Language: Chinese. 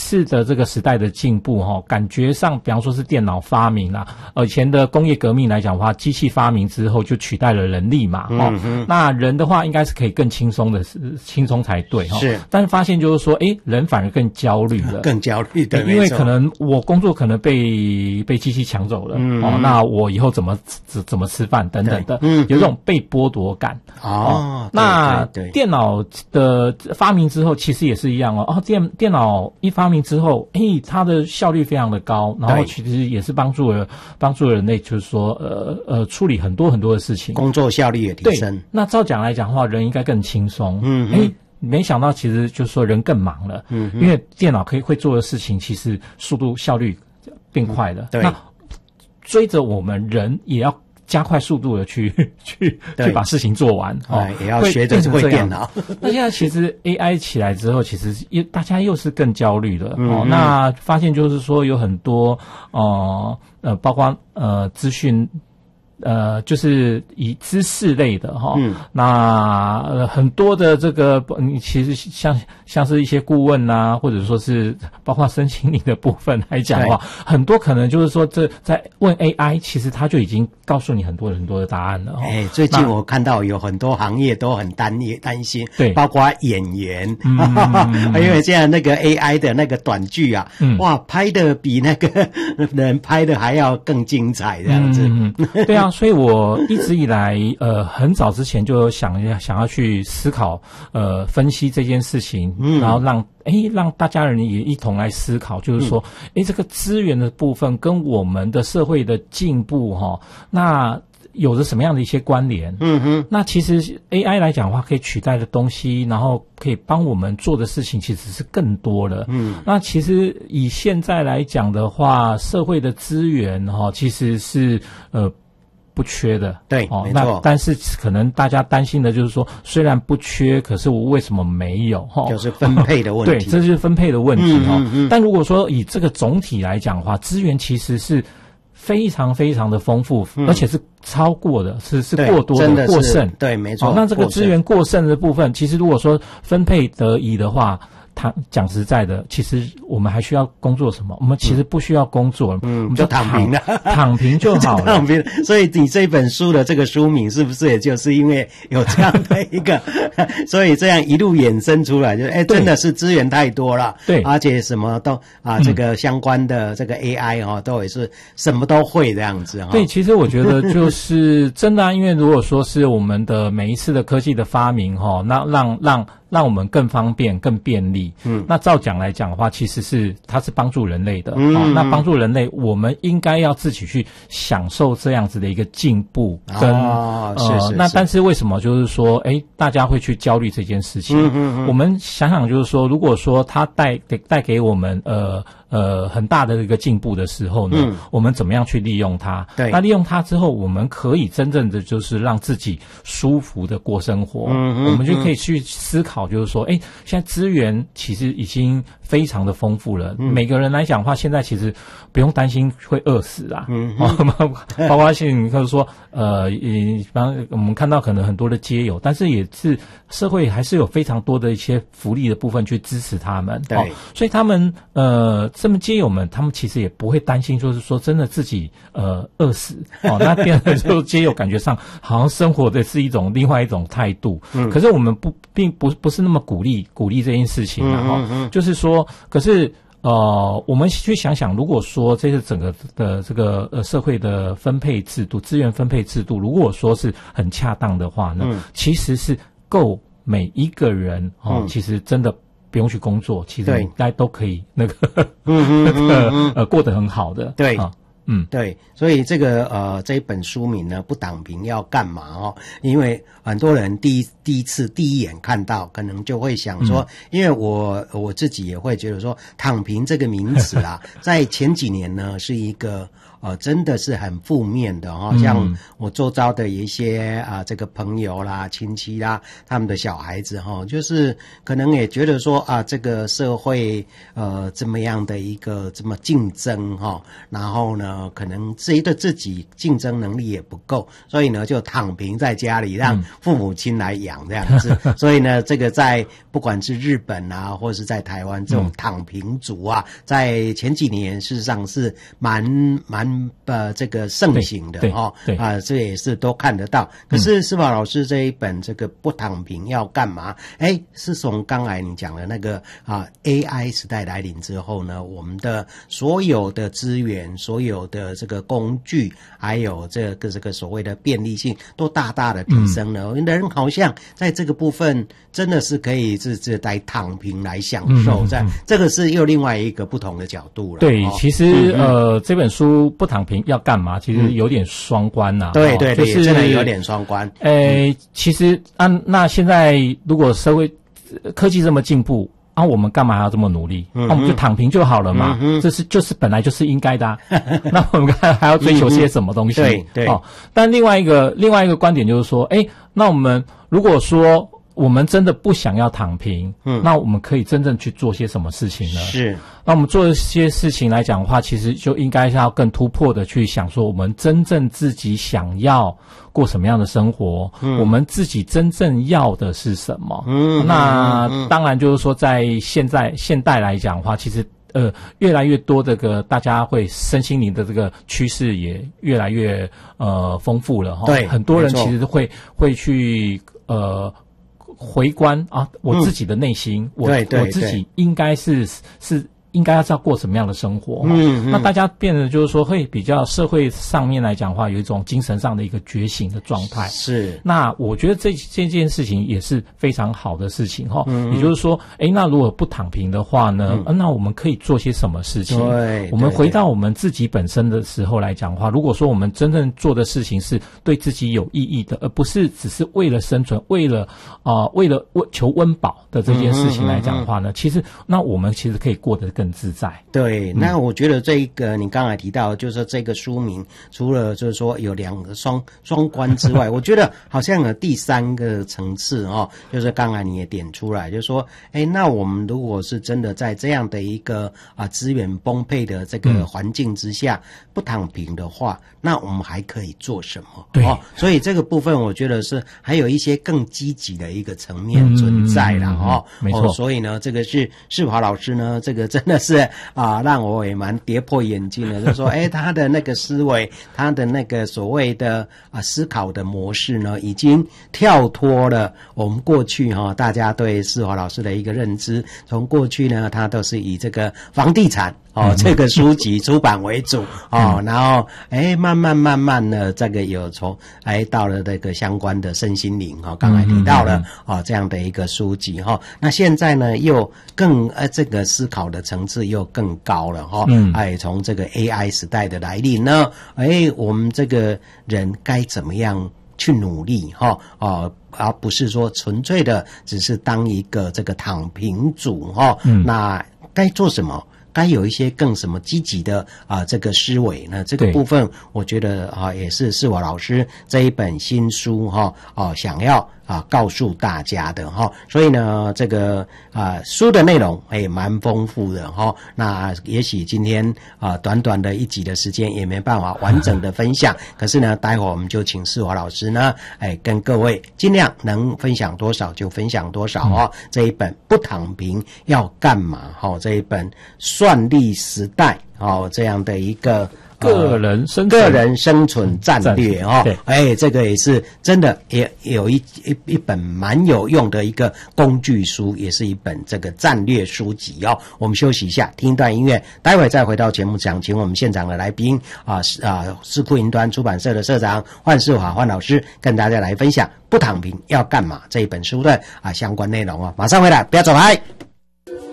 次的这个时代的进步感觉上比方说是电脑发明啦，以前的工业革命来讲的话，机器发明之后就取代了人力嘛，那人的话应该是可以更轻松才对是， 但是发现就是说人反而更焦虑了， 更焦虑的， 因为可能我工作可能被机器抢走了，那我以后怎么吃饭等等的，有这种被剥夺感。那电脑的发明之后其实也是一样电脑一发明之后它的效率非常的高，然后其实也是帮助了人类，就是说处理很多很多的事情， 工作效率也提升。 那照讲来讲的话，人应该更轻松。没想到其实就是说人更忙了，因为电脑会做的事情其实速度效率变快了，那追着我们人也要加快速度的去把事情做完， 也要学着会电脑。 那现在其实 AI 起来之后，其实大家又是更焦虑了。那发现就是说有很多包括资讯。就是以知识类的那很多的这个其实像是一些顾问啊，或者说是包括身心灵的部分来讲的话，很多可能就是说这在问 AI， 其实它就已经告诉你很多的答案了。 最近我看到有很多行业都很担心，对，包括演员，因为现在那个 AI 的那个短剧啊，哇，拍的比那个人拍的还要更精彩这样子。 对啊。所以我一直以来很早之前就想要去思考分析这件事情，然后让大家人也一同来思考，就是说这个资源的部分跟我们的社会的进步那有着什么样的一些关联？那其实 AI 来讲的话，可以取代的东西，然后可以帮我们做的事情其实是更多了。那其实以现在来讲的话，社会的资源其实是不缺的， 对，没错。 那但是可能大家担心的就是说，虽然不缺，可是我为什么没有？ 就是分配的问题。 对，这是分配的问题但如果说以这个总体来讲的话，资源其实是非常非常的丰富，而且是超过的，是过多的过剩。 对，没错。 那这个资源过剩的部分，其实如果说分配得宜的话，讲实在的，其实我们还需要工作什么？我们其实不需要工作，我们就躺平了， 躺平就好了。 躺平。所以你这本书的这个书名是不是也就是因为有这样的一个，所以这样一路衍生出来，就真的是资源太多了，对，而且什么都这个相关的这个 AI 都也是什么都会这样子对，其实我觉得就是真的因为如果说是我们的每一次的科技的发明那让我们更方便、更便利。那照讲来讲的话，其实它是帮助人类的。那帮助人类，我们应该要自己去享受这样子的一个进步跟那但是为什么就是说，大家会去焦虑这件事情？我们想想就是说，如果说它带给我们很大的一个进步的时候呢，我们怎么样去利用它？对，那利用它之后，我们可以真正的就是让自己舒服的过生活。我们就可以去思考，就是说，现在资源其实已经非常的丰富了。每个人来讲的话，现在其实不用担心会饿死啊。包括现在你可说，我们看到可能很多的街友，但是也是社会还是有非常多的一些福利的部分去支持他们。对，所以他们这么街友们，他们其实也不会担心，就是说真的自己饿死那变成就街友感觉上好像生活的是另外一种态度。可是我们并不是那么鼓励这件事情就是说，可是我们去想想，如果说这是整个的这个社会的分配制度、资源分配制度，如果说是很恰当的话呢，其实是够每一个人其实真的不用去工作，其实大家都可以过得很好的。对。 对，所以这个这一本书名呢，不躺平要干嘛因为很多人第一眼看到，可能就会想说，因为我自己也会觉得说，躺平这个名词在前几年呢是一个真的是很负面的像我周遭的一些这个朋友啦、亲戚啦，他们的小孩子就是可能也觉得说这个社会这么样的一个这么竞争然后呢，可能觉得自己竞争能力也不够，所以呢就躺平在家里，让父母亲来养这样子。所以呢，这个在不管是日本或者是在台湾，这种躺平族在前几年事实上是蛮这个盛行的这也是都看得到。可是施宝老师这一本这个不躺平要干嘛？是从刚才你讲的那个AI 时代来临之后呢，我们的所有的资源、所有的这个工具，还有这个所谓的便利性，都大大的提升了。人好像在这个部分真的是可以是来躺平来享受，这个是又另外一个不同的角度了。 对，其实这本书不躺平要干嘛？其实有点双关对对对， 就是真的有点双关。 其实那现在如果社会科技这么进步我们干嘛还要这么努力？我们就躺平就好了嘛。就是本来就是应该的那我们还要追求些什么东西？ 对但另外一个观点就是说，那我们如果说我们真的不想要躺平，那我们可以真正去做些什么事情呢？ 是， 那我们做一些事情来讲的话，其实就应该是要更突破的去想说，我们真正自己想要过什么样的生活，我们自己真正要的是什么？那当然就是说，在现代来讲的话，其实越来越多这个大家会身心灵的这个趋势也越来越丰富了对， 很多人其实会去回观我自己的内心，我自己应该是应该要知道过什么样的生活。那大家变得就是说会比较社会上面来讲的话，有一种精神上的一个觉醒的状态。 是，那我觉得这件事情也是非常好的事情也就是说，那如果不躺平的话呢，那我们可以做些什么事情？ 对， 我们回到我们自己本身的时候来讲的话，如果说我们真正做的事情是对自己有意义的，而不是只是为了生存，为了求温饱的这件事情来讲的话呢，其实那我们其实可以过得更自在。 对，那我觉得这一个你刚才提到，就是说这个书名除了就是说有两个双关之外，我觉得好像有第三个层次就是刚才你也点出来，就是说那我们如果是真的在这样的一个资源丰沛的这个环境之下不躺平的话，那我们还可以做什么？ 对所以这个部分我觉得是还有一些更积极的一个层面存在啦没错。 所以呢，这个是世华老师呢，这个真的是让我也蛮跌破眼镜的，就是说他的那个思维，他的那个所谓的思考的模式呢，已经跳脱了我们过去大家对世华老师的一个认知。从过去呢，他都是以这个房地产这个书籍出版为主然后慢慢的这个有从到了这个相关的身心灵刚才提到了这样的一个书籍那现在呢又更这个思考的层次又更高了从这个 AI 时代的来临呢我们这个人该怎么样去努力而不是说纯粹的只是当一个这个躺平族那该做什么？该有一些更什么积极的这个思维呢？这个部分我觉得也是世华老师这一本新书想要告诉大家的所以呢，这个书的内容也蛮丰富的那也许今天短短的一集的时间也没办法完整的分享，可是呢，待会我们就请世华老师呢，跟各位尽量能分享多少就分享多少这一本不躺平要干嘛这一本算力时代这样的一个个人生存战略这个也是真的也有一本蛮有用的一个工具书，也是一本这个战略书籍我们休息一下，听一段音乐，待会再回到节目讲，请我们现场的来宾智库云端出版社的社长范世华范老师跟大家来分享不躺平要干嘛这一本书的相关内容马上回来，不要走开。